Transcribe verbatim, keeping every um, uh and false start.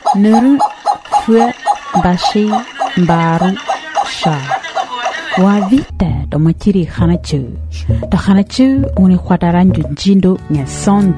Nuru fue bashi baru sha. Wa vita do machiri khanachu. Do khanachu uni khwataranju jindo nya son